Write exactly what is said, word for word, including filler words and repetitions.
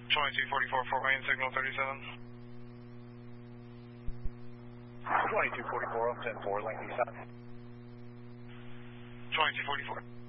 twenty-two forty-four, Fort Wayne, signal thirty-seven. twenty-two forty-four, ten four, Lincoln South. twenty-two forty-four.